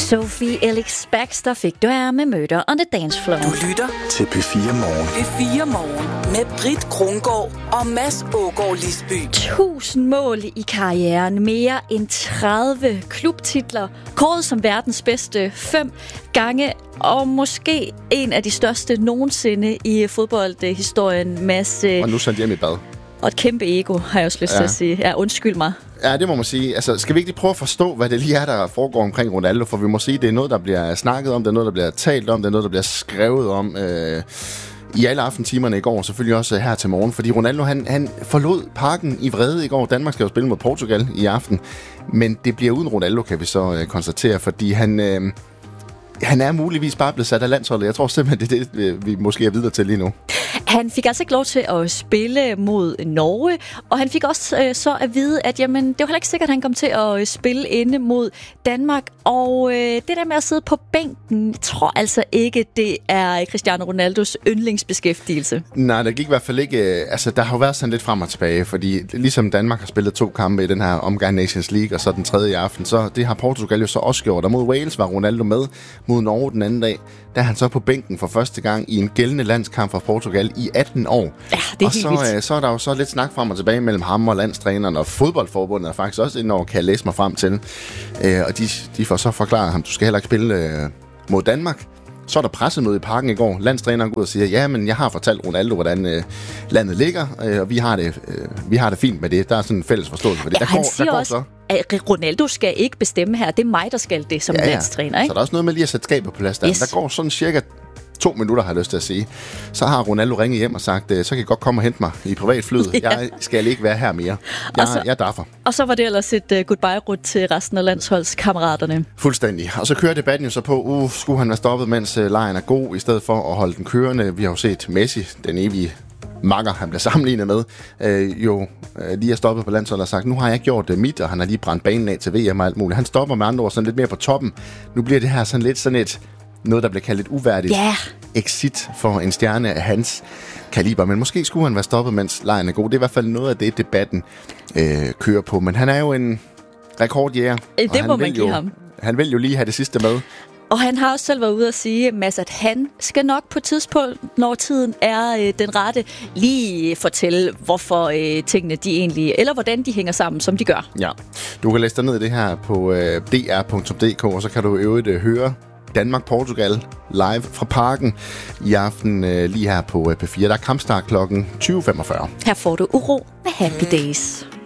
Sophie Ellis Baxter fik du her med Murder on the Dance Floor. Du lytter til P4 Morgen. P4 Morgen med Britt Krongaard og Mads Aagaard Lisby. 1000 mål i karrieren, mere end 30 klubtitler, kåret som verdens bedste 5 gange, og måske en af de største nogensinde i fodboldhistorien, Mads. Og nu sendt hjem i bad. Og et kæmpe ego, har jeg også lyst til at sige. Ja, undskyld mig. Ja, det må man sige. Altså, skal vi ikke lige prøve at forstå, hvad det lige er, der foregår omkring Ronaldo? For vi må sige, det er noget, der bliver snakket om, det er noget, der bliver talt om, det er noget, der bliver skrevet om i alle aftentimerne i går, selvfølgelig også her til morgen. Fordi Ronaldo, han forlod parken i vrede i går. Danmark skal jo spille mod Portugal i aften. Men det bliver uden Ronaldo, kan vi så konstatere, fordi han er muligvis bare blevet sat af landsholdet. Jeg tror simpelthen, det er det, vi måske er videre til lige nu. Han fik altså ikke lov til at spille mod Norge, og han fik også så at vide, at jamen, det var heller ikke sikkert, at han kom til at spille inde mod Danmark. Og det der med at sidde på bænken, jeg tror altså ikke, det er Cristiano Ronaldos yndlingsbeskæftigelse. Nej, der gik i hvert fald ikke. Altså, der har jo været sådan lidt frem og tilbage, fordi ligesom Danmark har spillet 2 kampe i den her omgang Nations League, og så den tredje i aften, så det har Portugal jo så også gjort. Og mod Wales var Ronaldo med, mod Norge den anden dag, der er han så på bænken for første gang i en gældende landskamp for Portugal i 18 år. Ja, det er og helt vildt. Så er der jo så lidt snak frem og tilbage mellem ham og landstræneren, og fodboldforbundet er faktisk også indover, kan jeg læse mig frem til. Og de får så forklaret ham, du skal heller ikke spille mod Danmark. Så er der pressemøde i parken i går. Landstræneren går ud og siger, ja, men jeg har fortalt Ronaldo, hvordan landet ligger, og vi har det fint med det. Der er sådan en fælles forståelse for det. Ja, han siger også, at Ronaldo skal ikke bestemme her. Det er mig, der skal det som landstræner, ikke? Så der er også noget med lige at sætte skabet på plads der. Yes. Der går sådan cirka 2 minutter, har jeg lyst til at sige. Så har Ronaldo ringet hjem og sagt, så kan I godt komme og hente mig i privatflyet. Ja. Jeg skal ikke være her mere. Jeg daffer. Og så var det ellers et goodbye-rut til resten af landsholdskammeraterne. Fuldstændig. Og så kører debatten jo så på, skulle han være stoppet, mens lejren er god, i stedet for at holde den kørende. Vi har jo set Messi, den evige makker, han bliver sammenlignet med, lige er stoppet på landsholdet og sagt, nu har jeg gjort mit, og han har lige brændt banen af til VM og alt muligt. Han stopper med andre ord sådan lidt mere på toppen. Nu bliver det her sådan et noget, der bliver kaldt et uværdigt exit for en stjerne af hans kaliber. Men måske skulle han være stoppet, mens lejren er god. Det er i hvert fald noget af det, debatten kører på. Men han er jo en rekordjæger. Det må man give ham. Han vil jo lige have det sidste med. Og han har også selv været ude at sige, Mads, at han skal nok på et tidspunkt, når tiden er den rette, lige fortælle, hvorfor tingene de egentlig, eller hvordan de hænger sammen, som de gør. Ja, du kan læse dig ned i det her på dr.dk, og så kan du i øvrigt høre Danmark-Portugal live fra parken i aften lige her på P4. Der er kampstart klokken 20.45. Her får du Uro med Happy Days.